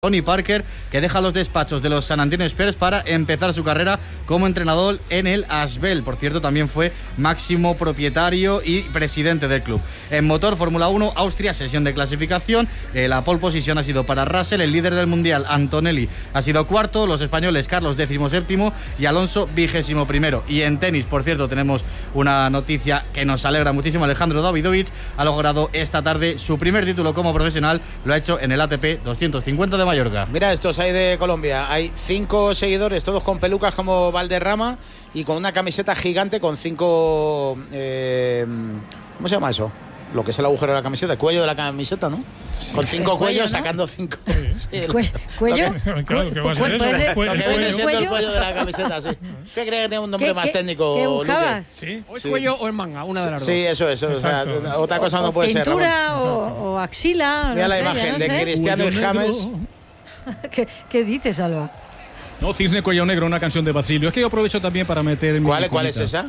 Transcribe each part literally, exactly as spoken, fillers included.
Tony Parker, que deja los despachos de los San Antonio Spurs para empezar su carrera como entrenador en el Asvel. Por cierto, también fue máximo propietario y presidente del club. En motor, Fórmula uno, Austria, sesión de clasificación. Eh, la pole position ha sido para Russell, el líder del mundial, Antonelli, ha sido cuarto, los españoles, Carlos, décimo séptimo y Alonso, vigésimo primero. Y en tenis, por cierto, tenemos una noticia que nos alegra muchísimo. Alejandro Davidovich ha logrado esta tarde su primer título como profesional, lo ha hecho en el A T P doscientos cincuenta de Mallorca. Mira, estos hay de Colombia. Hay cinco seguidores, todos con pelucas como Valderrama y con una camiseta gigante con cinco... Eh, ¿Cómo se llama eso? Lo que es el agujero de la camiseta, el cuello de la camiseta, ¿no? Sí. Con cinco cuellos, ¿no? Sacando cinco... Sí. Sí, el, ¿Cuello? Que, claro, ¿qué va a ser eso? Ser, Lo que viene siendo el cuello de la camiseta, sí. ¿Qué crees que tiene un nombre ¿Qué, más qué, técnico, ¿qué Luque? ¿Sí? O es sí. cuello o es manga, una de las sí, dos. Sí, eso, eso. O sea, otra cosa o, no puede ser, Ramón. Cintura o, o axila. Mira no la sé, imagen no de sé. Cristiano y James. ¿Qué, ¿Qué dices, Alba? No, Cisne Cuello Negro, una canción de Basilio. Es que yo aprovecho también para meter... ¿Cuál, ¿cuál es esa?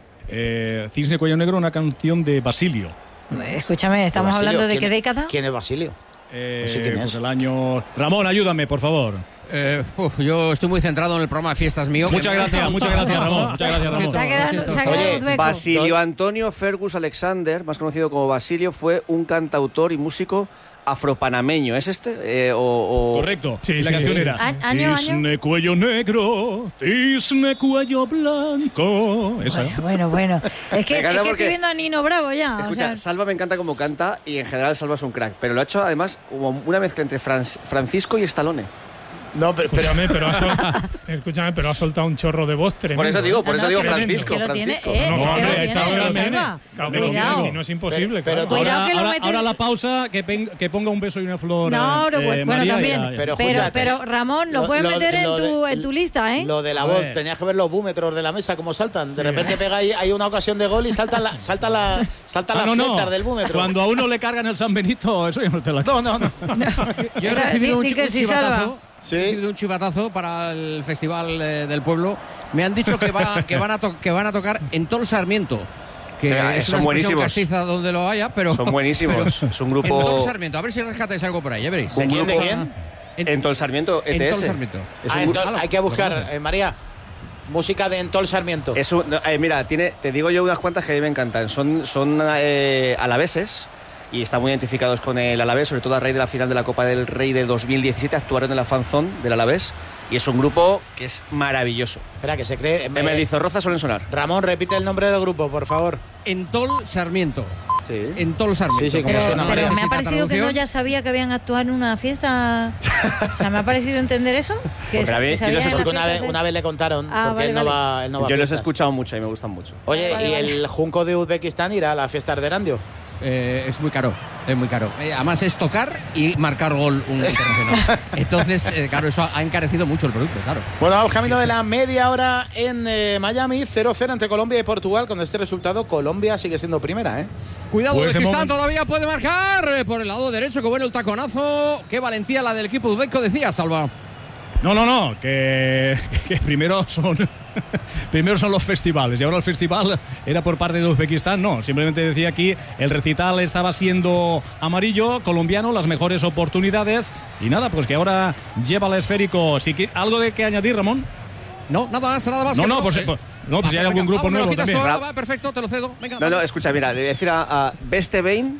Eh, Cisne Cuello Negro, una canción de Basilio. Escúchame, ¿estamos Basilio, hablando de qué ¿quién, década? ¿Quién es Basilio? Eh, No sé quién es. Pues el año... Ramón, ayúdame, por favor. Eh, uf, yo estoy muy centrado en el programa de fiestas mío. Muchas gracias, muchas gracias, Ramón. Muchas gracias, Ramón. Se ha quedado, se ha quedado Oye, uzbeco. Basilio Antonio Fergus Alexander, más conocido como Basilio, fue un cantautor y músico afropanameño. ¿Es este? Eh, o, o... Correcto. Sí, la sí, canción sí. era A- año, Cisne año. Cuello Negro, Cisne Cuello Blanco. Esa. Bueno, bueno, bueno. Es que, Me es encanta que porque- estoy viendo a Nino Bravo ya. Escucha, o sea, Salva me encanta cómo canta y en general Salva es un crack, pero lo ha hecho además como una mezcla entre Fran- Francisco y Stallone. No, pero, pero Escúchame, pero ha sol- escúchame, pero ha soltado un chorro de voz tremendo. Por eso digo, por No, eso no, digo que lo- Francisco. que lo tiene, Francisco. eh, No, es que hombre, lo ahí está, tiene, lo tiene. Salva. Claro que lo Cuidado. tiene, si no es imposible. Pero- claro. pero- Cuidado Ahora, que lo ahora, metes- ahora la pausa, que, pen- que ponga un beso y una flor. No, eh, pero eh, bueno, María, también. ya, ya. Pero Pero, escúchate. pero Ramón, lo, Lo- puedes lo- meter en, lo tu, de- en tu lista, ¿eh? Lo de la A voz, ver. tenías que ver los búmetros de la mesa, cómo saltan. De repente pega ahí, hay una ocasión de gol y saltan la, salta la, saltan Ah, las no, no. flechas del búmetro. Cuando a uno le cargan el San Benito, eso yo no te la No, no, no. Yo he Era- recibido un, di- di chi- que un sí, chivatazo. Salva. Sí. He recibido un chivatazo para el Festival eh, del Pueblo. Me han dicho que, va, que, van a to- que van a tocar en Tol Sarmiento. Que Eh, es son una expresión buenísimos. castiza donde lo haya, pero. Son buenísimos. pero Es un grupo- En Tol Sarmiento. A ver si rescatáis algo por ahí, ya veréis. ¿De Un quién? ¿De grupo- quién? En Tol Sarmiento, En E T S. Tol Sarmiento. Es Ah, un entonces grupo- hay que buscar, eh, María, música de Entol Sarmiento. Es un- no, eh, mira, tiene, te digo yo unas cuantas que a mí me encantan. Son, son eh, alaveses y están muy identificados con el Alavés, sobre todo a raíz de la final de la Copa del Rey de dos mil diecisiete. Actuaron en la fanzón del Alavés y es un grupo que es maravilloso. Espera, que se cree. En Mendizorroza suelen sonar. Ramón, repite el nombre del grupo, por favor. En Tol Sarmiento. Sí. En Tol Sarmiento. Sí, sí, como Pero, suena, pero María. me ha parecido que no ya sabía que habían actuado en una fiesta. O sea, me ha parecido entender eso. Que, Porque a mí- que yo sabían les en la Porque una fiesta vez, de- una vez le contaron, Ah, porque vale, él, no vale. va, él no va a Yo los he fiestas. escuchado mucho y me gustan mucho. Oye, Vale, ¿y vale. el Junco de Uzbekistán irá a las fiestas de Erandio? Eh, es muy caro, es muy caro. Eh, además es tocar y marcar gol un internacional. Entonces, eh, claro, eso ha encarecido mucho el producto, claro. Bueno, vamos camino de la media hora en eh, Miami, cero cero entre Colombia y Portugal. Con este resultado, Colombia sigue siendo primera, ¿eh? Cuidado, Pues de de que está, momento- todavía puede marcar eh, por el lado derecho. Qué bueno el taconazo. Qué valentía la del equipo uzbeco, decía Salva. No, no, no, que, que primero son primero son los festivales y ahora el festival era por parte de Uzbekistán. No, simplemente decía aquí el recital estaba siendo amarillo, colombiano, las mejores oportunidades y nada, pues que ahora lleva el esférico. Sí que, ¿algo de que añadir, Ramón? No, nada más, nada más. No, que no, eso. pues, Eh, pues, no, pues si hay venga, algún grupo vamos, me lo nuevo quitas también. tú ahora, va, perfecto, te lo cedo. Venga, No, no, vamos. escucha, mira, le voy a decir a, a Beste Bain,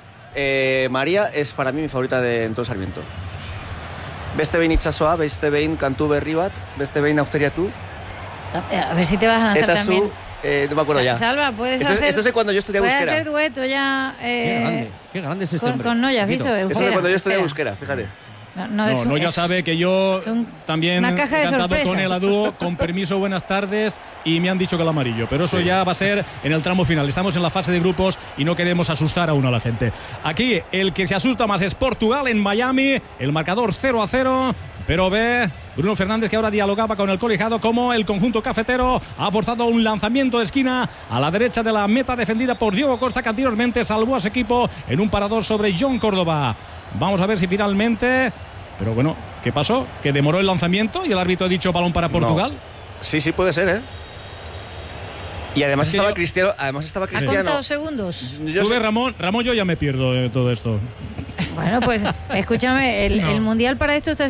eh, María es para mí mi favorita de Entol Sarmiento. Beste Bain itxasoa, Beste Bain kantu berri bat, Beste Bain auteriatu, A ver si te vas a lanzar eta también. zu, eh, no me acuerdo Sa- ya. Salva, puedes Esto es, hacer. esto es de cuando yo estudiaba puedes euskera. hacer dueto ya. Qué Eh, grande, qué grande es este con, hombre. con Noya, has Poquito. visto. Esto es de Euskera, cuando yo estudiaba euskera. euskera, fíjate. No, no, No, es, no, ya es- sabe que yo es un- también una caja de he cantado sorpresas. con él a dúo, con permiso, buenas tardes, y me han dicho que el amarillo, pero eso Sí. ya va a ser en el tramo final. Estamos en la fase de grupos y no queremos asustar aún a la gente. Aquí el que se asusta más es Portugal en Miami, el marcador cero a cero, pero ve Bruno Fernández, que ahora dialogaba con el colegiado, como el conjunto cafetero ha forzado un lanzamiento de esquina a la derecha de la meta defendida por Diego Costa, que anteriormente salvó a su equipo en un parador sobre John Córdoba. Vamos a ver si finalmente... Pero bueno, ¿qué pasó? ¿Que demoró el lanzamiento y el árbitro ha dicho balón para Portugal? No. Sí, sí, puede ser, ¿eh? Y además Es que estaba yo- Cristiano, además estaba ¿Ha Cristiano. contado segundos? Yo Tú sé- ves, Ramón, Ramón, yo ya me pierdo de todo esto. Bueno, pues escúchame, el, No. el Mundial para esto está